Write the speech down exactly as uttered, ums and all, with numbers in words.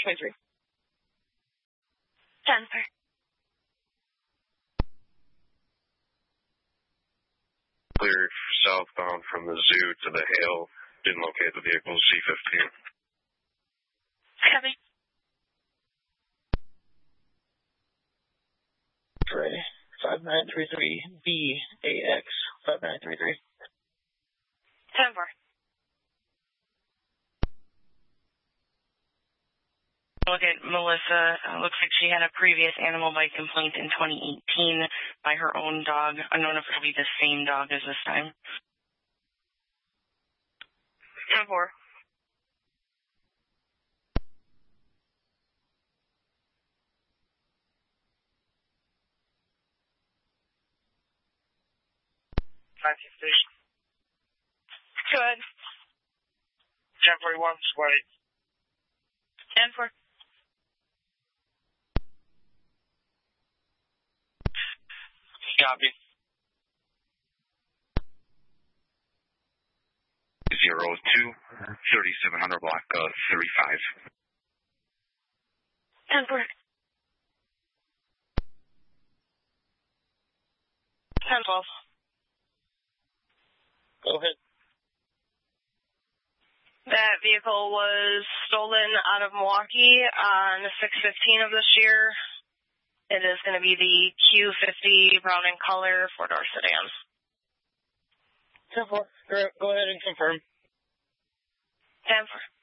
twenty-three. ten four. Cleared southbound from the zoo to the Hale. Didn't locate the vehicle, C fifteen. Copy. Ready. five nine three three B A X five nine three three. ten four. Look at Melissa. Uh, looks like she had a previous animal bite complaint in twenty eighteen by her own dog. Unknown if it'll be the same dog as this time. ten four. nineteen station. Go ahead. ten forty-one, squad eight. ten four. Copy. Zero two, thirty-seven hundred block, uh, thirty-five. ten four. ten twelve. Go ahead. That vehicle was stolen out of Milwaukee on six fifteen of this year. It is going to be the Q fifty brown in color four-door sedan. ten four. Go ahead and confirm. ten four.